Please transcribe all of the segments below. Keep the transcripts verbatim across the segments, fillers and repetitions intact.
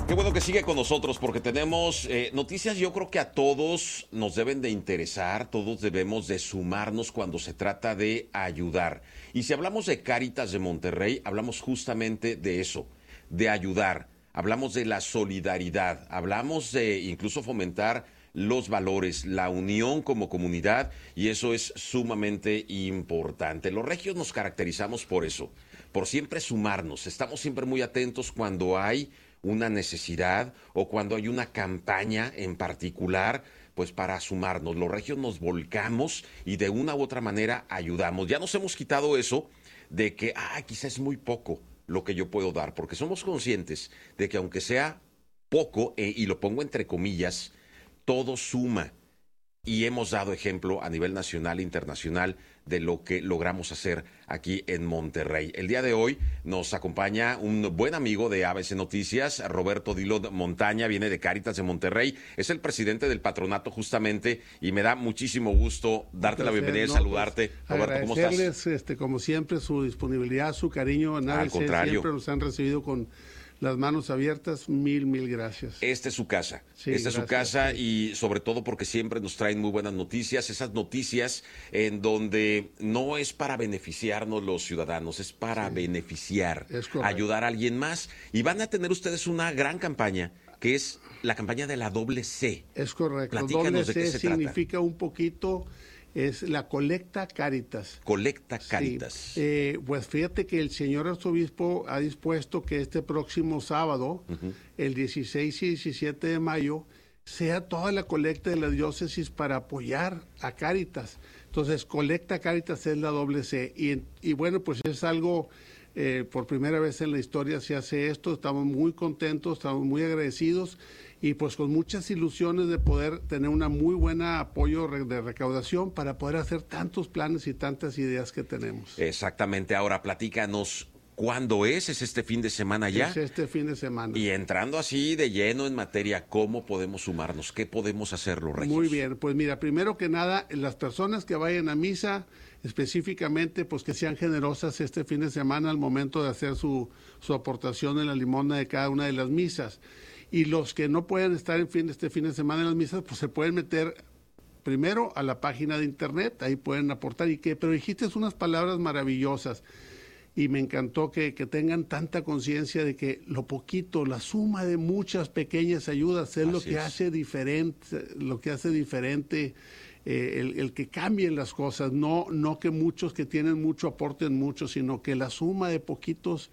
Qué bueno que sigue con nosotros porque tenemos eh, noticias yo creo que a todos nos deben de interesar, todos debemos de sumarnos cuando se trata de ayudar. Y si hablamos de Cáritas de Monterrey, hablamos justamente de eso, de ayudar. Hablamos de la solidaridad, hablamos de incluso fomentar los valores, la unión como comunidad, y eso es sumamente importante. Los regios nos caracterizamos por eso, por siempre sumarnos. Estamos siempre muy atentos cuando hay una necesidad o cuando hay una campaña en particular, pues para sumarnos. Los regios nos volcamos y de una u otra manera ayudamos. Ya nos hemos quitado eso de que, ah, quizás es muy poco lo que yo puedo dar, porque somos conscientes de que aunque sea poco, eh, y lo pongo entre comillas, todo suma. Y hemos dado ejemplo a nivel nacional e internacional de lo que logramos hacer aquí en Monterrey. El día de hoy nos acompaña un buen amigo de A B C Noticias, Roberto Dillot Montaña, viene de Cáritas de Monterrey, es el presidente del patronato justamente, y me da muchísimo gusto darte la bienvenida y no, saludarte. Pues, Roberto, ¿cómo estás? Agradecerles, este, como siempre, su disponibilidad, su cariño. En A B C siempre nos han recibido con las manos abiertas. Mil, mil gracias. Esta es su casa. Sí, Esta es gracias, su casa sí. Y sobre todo porque siempre nos traen muy buenas noticias. Esas noticias en donde no es para beneficiarnos los ciudadanos, es para Sí. beneficiar, Es correcto. ayudar a alguien más. Y van a tener ustedes una gran campaña, que es la campaña de la doble C. Es correcto. Platícanos Doble de qué C se trata. significa un poquito, es la colecta Cáritas. Colecta Cáritas. Sí. Eh, pues fíjate que el señor arzobispo ha dispuesto que este próximo sábado, uh-huh. el dieciséis y diecisiete de mayo, sea toda la colecta de la diócesis para apoyar a Cáritas. Entonces, colecta Cáritas es la doble C. Y, y bueno, pues es algo, eh, por primera vez en la historia se hace esto. Estamos muy contentos, estamos muy agradecidos y pues con muchas ilusiones de poder tener una muy buena apoyo de recaudación para poder hacer tantos planes y tantas ideas que tenemos. Exactamente. Ahora, platícanos, ¿cuándo es? ¿Es este fin de semana ya? Es este fin de semana. Y entrando así de lleno en materia, ¿cómo podemos sumarnos? ¿Qué podemos hacer los regios? Muy bien, pues mira, primero que nada, las personas que vayan a misa, específicamente, pues que sean generosas este fin de semana al momento de hacer su, su aportación en la limosna de cada una de las misas. Y los que no pueden estar en fin, este fin de semana en las misas, pues se pueden meter primero a la página de internet, ahí pueden aportar. Y que, pero dijiste unas palabras maravillosas y me encantó que, que tengan tanta conciencia de que lo poquito, la suma de muchas pequeñas ayudas es lo que hace diferente, lo que hace diferente eh, el, el que cambien las cosas, no, no que muchos que tienen mucho aporten mucho, sino que la suma de poquitos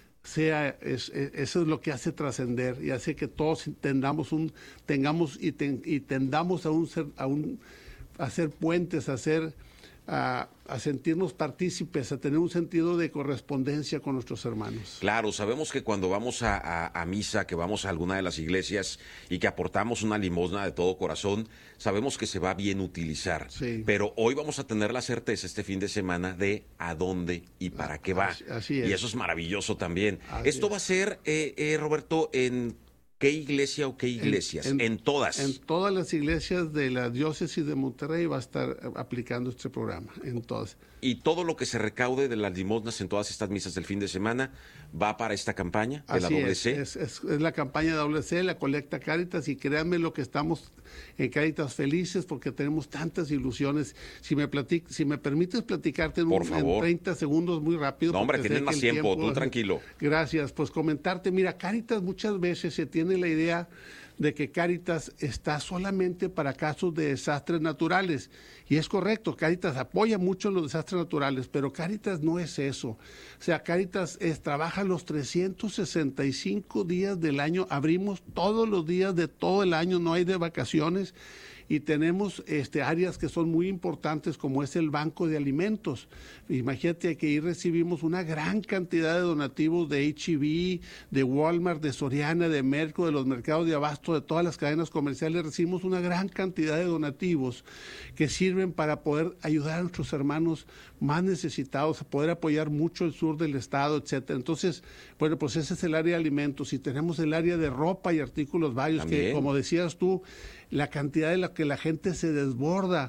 sea, es, es, eso es lo que hace trascender y hace que todos tengamos un, tengamos y, ten, y tendamos a un ser, a un a hacer puentes, a hacer A, a sentirnos partícipes, a tener un sentido de correspondencia con nuestros hermanos. Claro, sabemos que cuando vamos a, a, a misa, que vamos a alguna de las iglesias y que aportamos una limosna de todo corazón, sabemos que se va a bien utilizar. Sí. Pero hoy vamos a tener la certeza este fin de semana de a dónde y para qué va. Así, así es. Y eso es maravilloso también. Así Esto es. va a ser, eh, eh, Roberto, en ¿qué iglesia o qué iglesias? En, en, en todas. En todas las iglesias de la diócesis de Monterrey va a estar aplicando este programa, en todas. Y todo lo que se recaude de las limosnas en todas estas misas del fin de semana va para esta campaña de Así la doble es, C. Es, es, es la campaña de doble C, la colecta Cáritas, y créanme lo que estamos en Cáritas felices porque tenemos tantas ilusiones. Si me platic, si me permites platicarte en, Por un, favor. en treinta segundos muy rápido. No, hombre, tienes más tiempo, tiempo, tú tranquilo. Gracias, pues comentarte, mira, Cáritas muchas veces se tiene la idea de que Cáritas está solamente para casos de desastres naturales. Y es correcto, Cáritas apoya mucho los desastres naturales, pero Cáritas no es eso. O sea, Cáritas es, trabaja los trescientos sesenta y cinco días del año, abrimos todos los días de todo el año, no hay de vacaciones. Y tenemos este, áreas que son muy importantes, como es el banco de alimentos. Imagínate que ahí recibimos una gran cantidad de donativos de H E B, de Walmart, de Soriana, de Merco, de los mercados de abasto, de todas las cadenas comerciales. Recibimos una gran cantidad de donativos que sirven para poder ayudar a nuestros hermanos más necesitados, a poder apoyar mucho el sur del estado, etcétera. Entonces, bueno, pues ese es el área de alimentos. Y tenemos el área de ropa y artículos varios, que como decías tú, la cantidad de la que la gente se desborda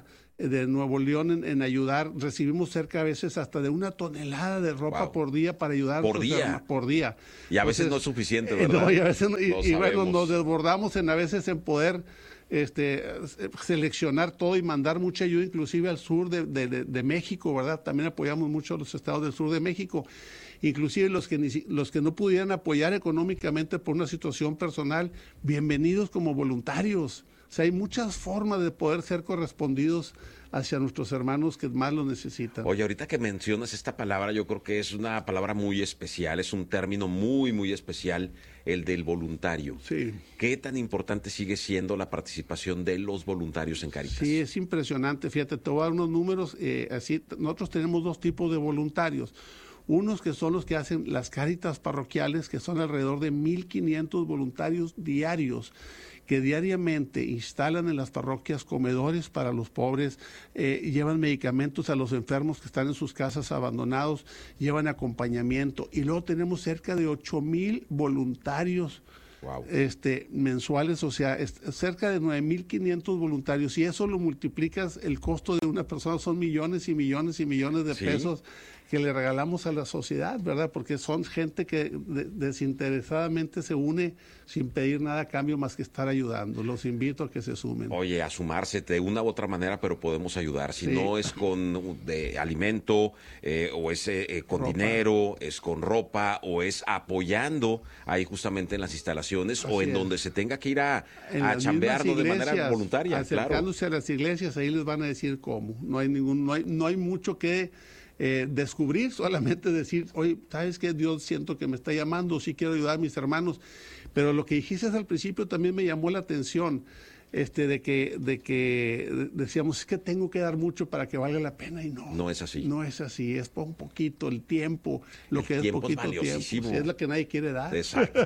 de Nuevo León en, en ayudar. Recibimos cerca a veces hasta de una tonelada de ropa wow. por día para ayudar. Por día. Hermanos, por día. Y a Entonces, veces no es suficiente, ¿verdad? No, y a veces no, y, y bueno, nos desbordamos en a veces en poder este, seleccionar todo y mandar mucha ayuda, inclusive al sur de, de, de, de México, ¿verdad? También apoyamos mucho a los estados del sur de México. Inclusive los que, ni, los que no pudieran apoyar económicamente por una situación personal, bienvenidos como voluntarios. O sea, hay muchas formas de poder ser correspondidos hacia nuestros hermanos que más lo necesitan. Oye, ahorita que mencionas esta palabra, yo creo que es una palabra muy especial, es un término muy, muy especial, el del voluntario. Sí. ¿Qué tan importante sigue siendo la participación de los voluntarios en Cáritas? Sí, es impresionante. Fíjate, te voy a dar unos números. Eh, así, nosotros tenemos dos tipos de voluntarios. Unos que son los que hacen las Cáritas parroquiales, que son alrededor de mil quinientos voluntarios diarios, que diariamente instalan en las parroquias comedores para los pobres, eh, llevan medicamentos a los enfermos que están en sus casas abandonados, llevan acompañamiento. Y luego tenemos cerca de ocho mil voluntarios wow. este, mensuales, o sea, es, cerca de nueve mil quinientos voluntarios. Y eso lo multiplicas, el costo de una persona son millones y millones y millones de ¿Sí? pesos que le regalamos a la sociedad, ¿verdad? Porque son gente que de, desinteresadamente se une sin pedir nada a cambio más que estar ayudando. Los invito a que se sumen. Oye, a sumarse de una u otra manera, pero podemos ayudar. Si Sí. no es con de alimento, eh, o es eh, con ropa. dinero, es con ropa, o es apoyando ahí justamente en las instalaciones, Así o en es. donde se tenga que ir a, a chambearlo de manera voluntaria. Acercándose claro. a las iglesias, ahí les van a decir cómo. No hay ningún, no hay, no hay mucho que Eh, descubrir, solamente decir, oye, ¿sabes qué? Dios siento que me está llamando, sí quiero ayudar a mis hermanos. Pero lo que dijiste al principio también me llamó la atención, este, de que, de que decíamos, es que tengo que dar mucho para que valga la pena, y no. No es así. No es así, es un poquito el tiempo, lo el que tiempo es poquito es valiosísimo. tiempo, si es lo que nadie quiere dar. Exacto.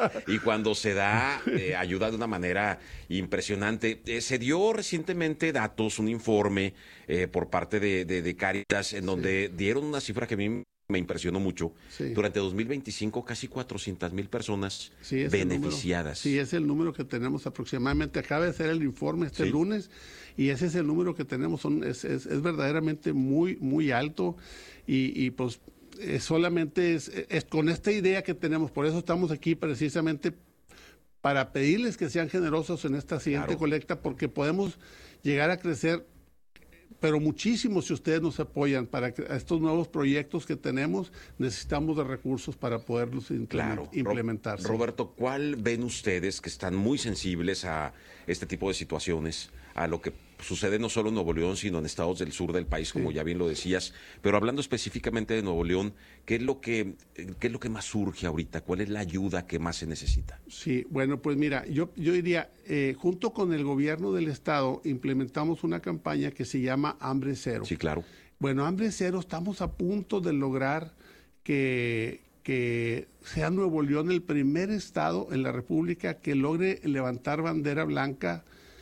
Y cuando se da eh, ayuda de una manera impresionante. Eh, se dio recientemente datos, un informe eh, por parte de, de, de Cáritas, en donde sí. dieron una cifra que a mí me impresionó mucho. Sí. Durante dos mil veinticinco, casi cuatrocientas mil personas sí, beneficiadas. Sí, es el número que tenemos aproximadamente. Acaba de hacer el informe este sí. lunes, y ese es el número que tenemos. Son, es, es, es verdaderamente muy, muy alto, y, y pues eh, solamente es, es con esta idea que tenemos. Por eso estamos aquí, precisamente para pedirles que sean generosos en esta siguiente claro. colecta, porque podemos llegar a crecer, pero muchísimo si ustedes nos apoyan para que, a estos nuevos proyectos que tenemos. Necesitamos de recursos para poderlos claro. implementar. Ro Roberto, ¿cuál ven ustedes que están muy sensibles a este tipo de situaciones, a lo que sucede no solo en Nuevo León, sino en estados del sur del país, como sí. ya bien lo decías? Pero hablando específicamente de Nuevo León, ¿qué es lo que, qué es lo que más surge ahorita? ¿Cuál es la ayuda que más se necesita? Sí, bueno, pues mira, yo, yo diría, eh, junto con el gobierno del estado, implementamos una campaña que se llama Hambre Cero. Sí, claro. Bueno, Hambre Cero, estamos a punto de lograr que, que sea Nuevo León el primer estado en la República que logre levantar bandera blanca,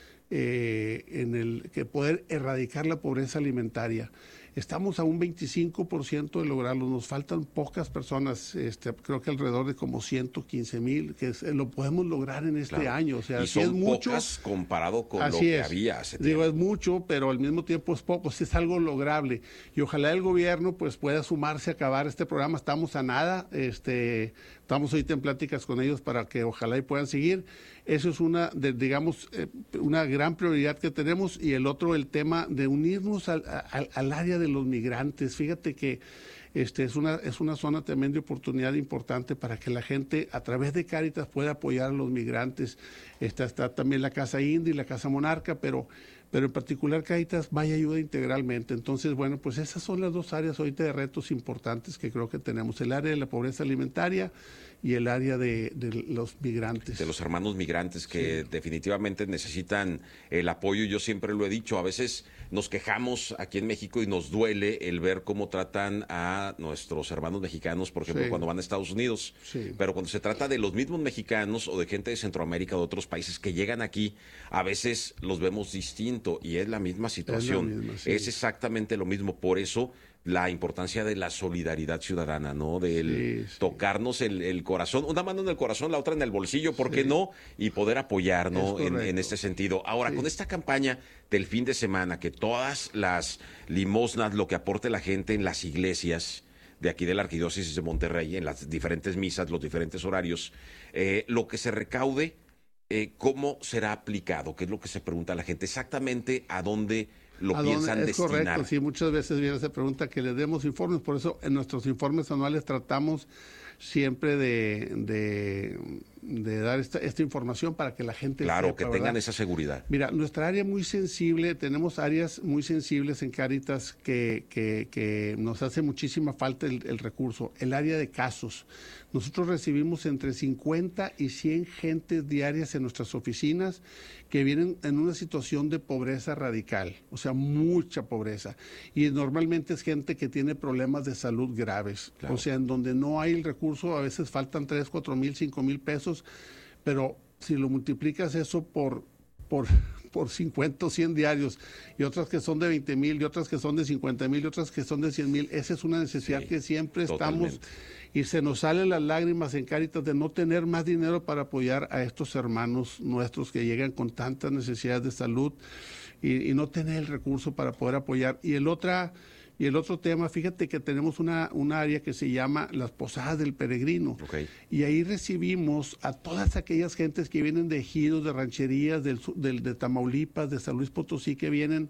Eh, en el que poder erradicar la pobreza alimentaria. Estamos a un veinticinco por ciento de lograrlo, nos faltan pocas personas, este, creo que alrededor de como ciento quince mil, que es, lo podemos lograr en este claro. año. O sea, y son es mucho, pocas comparado con así lo que es. había hace Digo, tiempo. es mucho, pero al mismo tiempo es poco, es algo lograble. Y ojalá el gobierno pues pueda sumarse a acabar este programa. Estamos a nada, este, estamos ahorita en pláticas con ellos para que ojalá y puedan seguir. Eso es una, de, digamos, eh, una gran prioridad que tenemos. Y el otro, el tema de unirnos al, al, al área de los migrantes. Fíjate que este es una, es una zona también de oportunidad importante para que la gente, a través de Cáritas, pueda apoyar a los migrantes. Está, está también la Casa India y la Casa Monarca, pero, pero en particular Cáritas va y ayuda integralmente. Entonces, bueno, pues esas son las dos áreas ahorita de retos importantes que creo que tenemos. El área de la pobreza alimentaria y el área de, de los migrantes. De los hermanos migrantes que sí. definitivamente necesitan el apoyo. Yo siempre lo he dicho, a veces nos quejamos aquí en México y nos duele el ver cómo tratan a nuestros hermanos mexicanos, por ejemplo, sí. cuando van a Estados Unidos. Sí. Pero cuando se trata de los mismos mexicanos o de gente de Centroamérica o de otros países que llegan aquí, a veces los vemos distinto y es la misma situación. Es, la misma, sí. es exactamente lo mismo. Por eso la importancia de la solidaridad ciudadana, ¿no? Del sí, sí. tocarnos el, el corazón, una mano en el corazón, la otra en el bolsillo, ¿por qué sí. no? Y poder apoyar, ¿no? En, en este sentido. Ahora, sí. con esta campaña del fin de semana, que todas las limosnas, lo que aporte la gente en las iglesias de aquí de la Arquidiócesis de Monterrey, en las diferentes misas, los diferentes horarios, eh, lo que se recaude, eh, ¿cómo será aplicado? ¿Qué es lo que se pregunta a la gente? Exactamente a dónde lo piensan es destinar. Correcto, sí, muchas veces viene esa pregunta que le demos informes, por eso en nuestros informes anuales tratamos siempre de, de, de dar esta, esta información para que la gente Claro, sepa, que ¿verdad? tengan esa seguridad. Mira, nuestra área muy sensible, tenemos áreas muy sensibles en Cáritas que, que, que nos hace muchísima falta el, el recurso. El área de casos. Nosotros recibimos entre cincuenta y cien gentes diarias en nuestras oficinas que vienen en una situación de pobreza radical, o sea, mucha pobreza. Y normalmente es gente que tiene problemas de salud graves, claro. o sea, en donde no hay el recurso, a veces faltan tres, cuatro mil, cinco mil pesos, pero si lo multiplicas eso por, por, por cincuenta o cien diarios, y otras que son de veinte mil, y otras que son de cincuenta mil, y otras que son de cien mil, esa es una necesidad sí, que siempre totalmente. estamos... Y se nos salen las lágrimas en Cáritas de no tener más dinero para apoyar a estos hermanos nuestros que llegan con tantas necesidades de salud y, y no tener el recurso para poder apoyar. Y el otra y el otro tema, fíjate que tenemos una, una área que se llama las Posadas del Peregrino. Okay. Y ahí recibimos a todas aquellas gentes que vienen de ejidos, de rancherías, del, del, de Tamaulipas, de San Luis Potosí, que vienen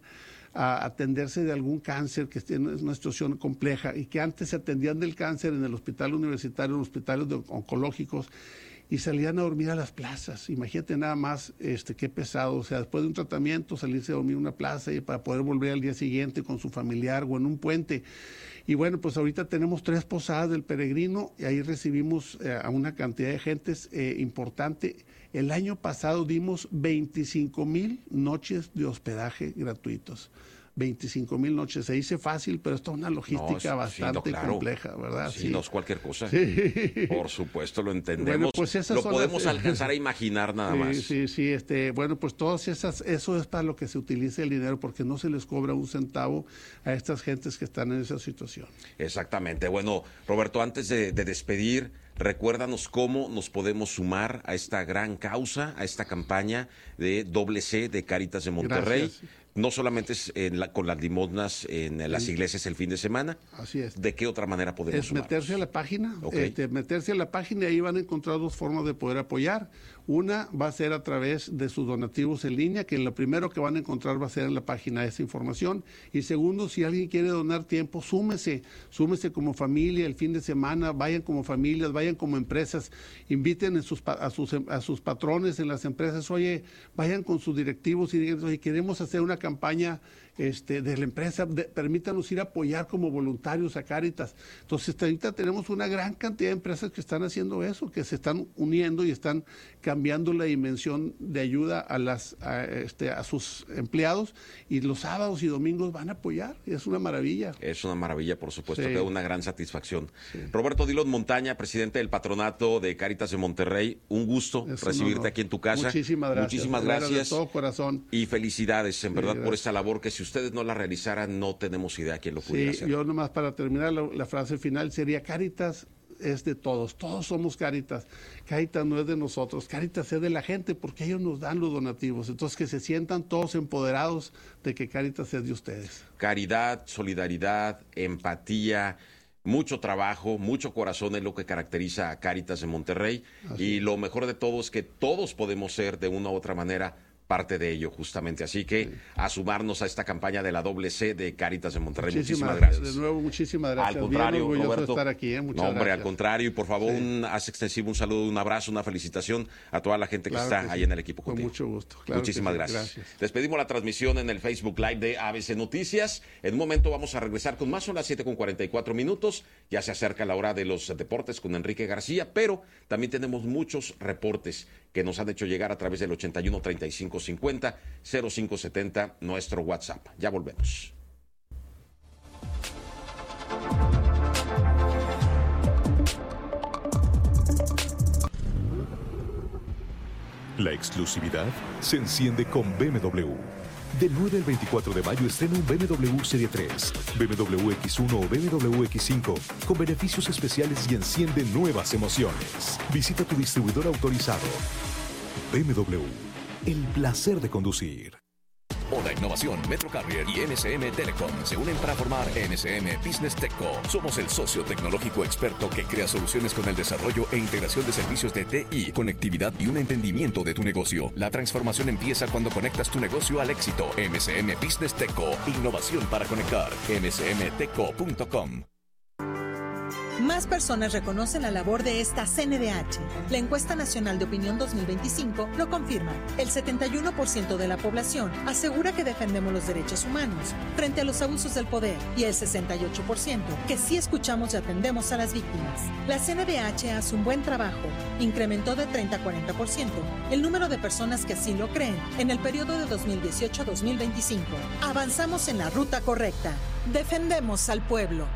a atenderse de algún cáncer, que esté en una situación compleja, y que antes se atendían del cáncer en el hospital universitario, en los hospitales de, oncológicos, y salían a dormir a las plazas. Imagínate nada más este qué pesado, o sea, después de un tratamiento, salirse a dormir en una plaza y para poder volver al día siguiente con su familiar o en un puente. Y bueno, pues ahorita tenemos tres posadas del Peregrino y ahí recibimos eh, a una cantidad de gentes eh, importante. El año pasado dimos veinticinco mil noches de hospedaje gratuitos. veinticinco mil noches. Se dice fácil, pero esto es una logística no, bastante sí, no, claro. compleja, ¿verdad? Sí, sí, no es cualquier cosa. Sí. Por supuesto, lo entendemos. Bueno, pues lo podemos las... alcanzar a imaginar nada sí, más. Sí, sí, este, bueno, pues todas esas, eso es para lo que se utiliza el dinero, porque no se les cobra un centavo a estas gentes que están en esa situación. Exactamente. Bueno, Roberto, antes de, de despedir, recuérdanos cómo nos podemos sumar a esta gran causa, a esta campaña de doble C de Cáritas de Monterrey. Gracias. No solamente es en la, con las limosnas en las iglesias el fin de semana. Así es. ¿De qué otra manera podemos Es sumarnos? meterse a la página, Okay. este, meterse a la página y ahí van a encontrar dos formas de poder apoyar. Una va a ser a través de sus donativos en línea, que lo primero que van a encontrar va a ser en la página esa información. Y segundo, si alguien quiere donar tiempo, súmese, súmese como familia el fin de semana, vayan como familias, vayan como empresas, inviten en sus, a, sus, a sus patrones en las empresas, oye, vayan con sus directivos y digan, oye, queremos hacer una campaña este, de la empresa, de, permítanos ir a apoyar como voluntarios a Cáritas. Entonces, ahorita tenemos una gran cantidad de empresas que están haciendo eso, que se están uniendo y están cambiando la dimensión de ayuda a, las, a, este, a sus empleados, y los sábados y domingos van a apoyar. Es una maravilla. Es una maravilla, por supuesto, sí. que una gran satisfacción. Sí. Roberto Dillon Montaña, presidente del Patronato de Cáritas de Monterrey, un gusto es recibirte un aquí en tu casa. Muchísimas gracias. Muchísimas gracias. De todo corazón. Y felicidades, en sí, verdad, gracias. por esta labor que si ustedes no la realizaran, no tenemos idea quién lo pudiera sí, hacer. Yo nomás para terminar, la, la frase final sería: Cáritas es de todos, todos somos Cáritas. Cáritas no es de nosotros, Cáritas es de la gente, porque ellos nos dan los donativos. Entonces, que se sientan todos empoderados de que Cáritas es de ustedes. Caridad, solidaridad, empatía, mucho trabajo, mucho corazón es lo que caracteriza a Cáritas de Monterrey. Así. Y lo mejor de todo es que todos podemos ser de una u otra manera parte de ello, justamente. Así que sí. a sumarnos a esta campaña de la doble C de Cáritas de Monterrey. Muchísimas, muchísimas gracias. De nuevo, muchísimas gracias. Al contrario, Bien Roberto. De estar aquí, ¿eh? Muchas no, hombre, gracias. al contrario. Y por favor, sí. un, haz extensivo un saludo, un abrazo, una felicitación a toda la gente que claro está que sí. ahí en el equipo Con contigo. mucho gusto. Claro muchísimas sí. gracias. gracias. Despedimos la transmisión en el Facebook Live de A B C Noticias. En un momento vamos a regresar con más, son las siete con cuarenta y cuatro minutos. Ya se acerca la hora de los deportes con Enrique García, pero también tenemos muchos reportes que nos han hecho llegar a través del ochenta y uno, treinta y cinco, cincuenta, cero cinco setenta, nuestro WhatsApp. Ya volvemos. La exclusividad se enciende con B M W. Del nueve al veinticuatro de mayo estrena un B M W Serie tres, B M W X uno o B M W X cinco con beneficios especiales y enciende nuevas emociones. Visita tu distribuidor autorizado. B M W, el placer de conducir. Oda Innovación, Metro Carrier y M S M Telecom se unen para formar M S M Business Techco. Somos el socio tecnológico experto que crea soluciones con el desarrollo e integración de servicios de T I, conectividad y un entendimiento de tu negocio. La transformación empieza cuando conectas tu negocio al éxito. M S M Business Techco, innovación para conectar. m s m teco punto com. Más personas reconocen la labor de esta C N D H. La encuesta nacional de opinión dos mil veinticinco lo confirma. El setenta y uno por ciento de la población asegura que defendemos los derechos humanos frente a los abusos del poder y el sesenta y ocho por ciento que sí escuchamos y atendemos a las víctimas. La C N D H hace un buen trabajo. Incrementó de treinta a cuarenta por ciento el número de personas que así lo creen en el periodo de dos mil dieciocho a dos mil veinticinco. Avanzamos en la ruta correcta. Defendemos al pueblo.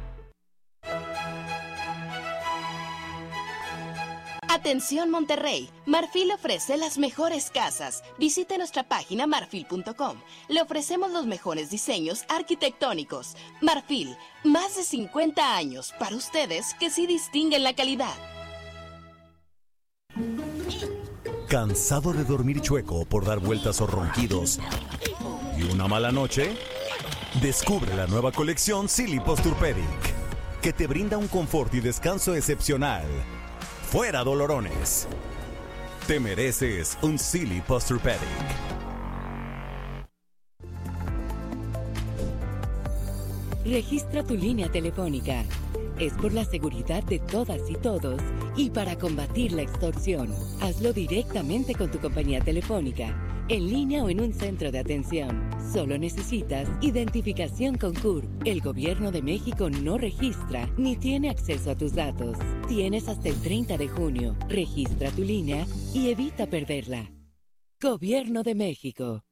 Atención Monterrey, Marfil ofrece las mejores casas. Visite nuestra página marfil punto com. Le ofrecemos los mejores diseños arquitectónicos. Marfil, más de cincuenta años para ustedes que sí distinguen la calidad. ¿Cansado de dormir chueco por dar vueltas o ronquidos y una mala noche? Descubre la nueva colección Silly Posturepedic, que te brinda un confort y descanso excepcional. ¡Fuera dolorones! Te mereces un Silly Posturepedic. Registra tu línea telefónica. Es por la seguridad de todas y todos y para combatir la extorsión. Hazlo directamente con tu compañía telefónica, en línea o en un centro de atención. Solo necesitas identificación con C U R P. El Gobierno de México no registra ni tiene acceso a tus datos. Tienes hasta el treinta de junio. Registra tu línea y evita perderla. Gobierno de México.